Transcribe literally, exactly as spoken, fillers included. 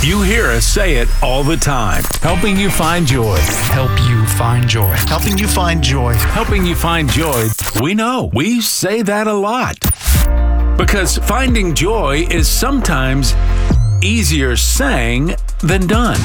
You hear us say it all the time. Helping you find joy. Help you find joy. Helping you find joy. Helping you find joy. We know. We say that a lot. Because finding joy is sometimes easier saying than done.